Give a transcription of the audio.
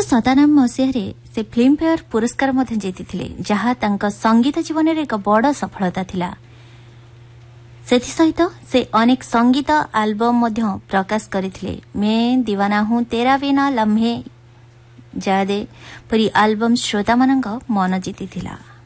1997 ମସିହାରେ ସେ ଫିଲ୍ମଫେୟାର ପୁରସ୍କାର ମଧ୍ୟ ଜିତିଥିଲେ, ଯାହା ତାଙ୍କ ସଙ୍ଗୀତ ଜୀବନରେ ଏକ ବଡ଼ ସଫଳତା ଥିଲା। ସେଥିସହିତ ସେ ଅନେକ ସଙ୍ଗୀତ ଆଲବମ୍ ମଧ୍ୟ ପ୍ରକାଶ କରିଥିଲେ। मैं दीवाना हूं तेरा बिना लम्हे ଯାଦେ ପରି ଆଲବମ୍ ଶ୍ରୋତାମାନଙ୍କ ମନ ଜିତିଥିଲା।